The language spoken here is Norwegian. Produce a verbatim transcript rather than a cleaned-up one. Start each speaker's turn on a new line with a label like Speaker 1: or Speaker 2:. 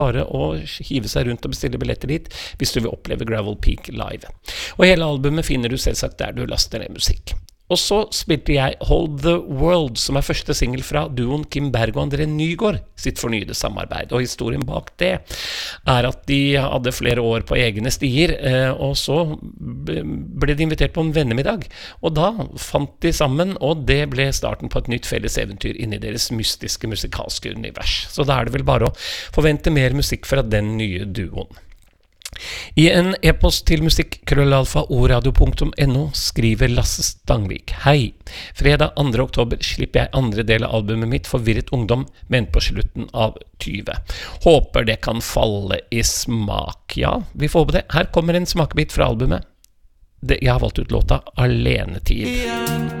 Speaker 1: bare å hive seg rundt og bestille billetter dit hvis du vil oppleve Gravel Peak live. Og hele albumet finner du selvsagt der du laster ned musikk. Og så spilte jeg Hold the World, som er første single fra duoen Kim Berg og André Nygaard sitt fornyede samarbeid. Og historien bak det er at de hadde flere år på egne stier, og så ble de invitert på en vennemiddag. Og da fant de sammen, og det ble starten på et nytt felles eventyr inn i deres mystiske musikalske univers. Så da er det vel bare å forvente mer musikk fra den nye duoen. I en e-post til musikk krøllalfa oradio punktum no skriver Lasse Stangvik: Hei, fredag andre oktober slipper jeg andre del av albumet mitt Forvirret ungdom, men på slutten av tjue. Håper det kan falle i smak. Ja, vi får håpe det. Her kommer en smakebit fra albumet. Det, jeg har valgt ut låta Alenetid.